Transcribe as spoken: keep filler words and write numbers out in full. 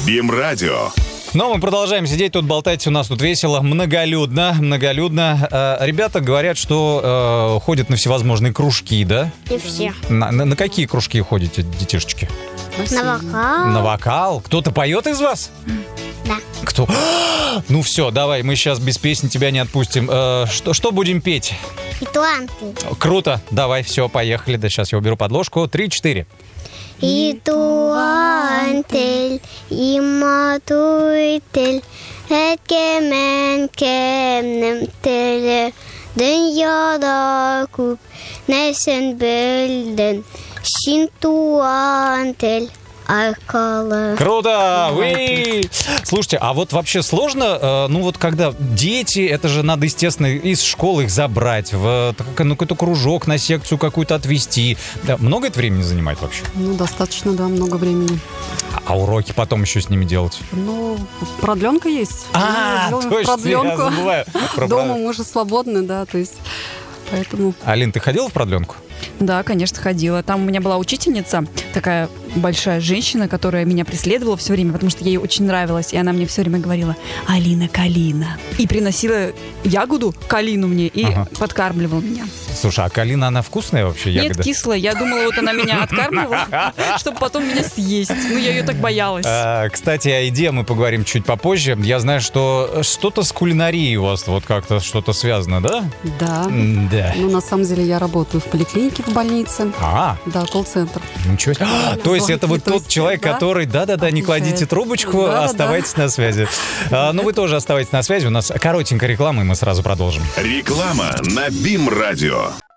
БИМ-радио. Но мы продолжаем сидеть тут, болтать, у нас тут весело, многолюдно, многолюдно. Э, ребята говорят, что э, ходят на всевозможные кружки, да? Не все. На, на, на какие кружки ходите, детишечки? На вокал. На вокал? Кто-то поет из вас? Да. Кто? Ну все, давай, мы сейчас без песни тебя не отпустим. Э, что, что будем петь? Итуанты. Круто, давай, все, поехали. Да, сейчас я уберу подложку. Три-четыре. Ituantel, imatuitel, etkemen kemnem tele, dünyada kup, nesen bölden, şintuantel. Аркала. Круто! Уи! Слушайте, а вот вообще сложно, э, ну вот когда дети, это же надо, естественно, из школы их забрать, в ну, какой-то кружок, на секцию какую-то отвезти. Да, много это времени занимает вообще? Ну, достаточно, да, много времени. А уроки потом еще с ними делать? Ну, продленка есть. А, Мы делаем точно, продленку. я забываю. Про Дома прод- мы же свободны, да, то есть, поэтому... Алин, ты ходила в продленку? Да, конечно, ходила. Там у меня была учительница, такая большая женщина, которая меня преследовала все время, потому что ей очень нравилось. И она мне все время говорила: Алина, калина. И приносила ягоду, калину мне, и Ага. подкармливала меня. Слушай, а калина, она вкусная вообще, ягода? Нет, кислая. Я думала, вот она меня откармливала, чтобы потом меня съесть. Ну, я ее так боялась. А, кстати, о еде мы поговорим чуть попозже. Я знаю, что что-то с кулинарией у вас вот как-то что-то связано, да? Да. Да. Ну, на самом деле, я работаю в поликлинике, в больнице. А, Да, колл-центр. ничего себе. А, то есть это вот То тот есть, человек, да, который, да-да-да, не отвечает. кладите трубочку, Да-да-да. оставайтесь на связи. А, ну, вы тоже оставайтесь на связи. У нас коротенькая реклама, и мы сразу продолжим. Реклама на БИМ-радио.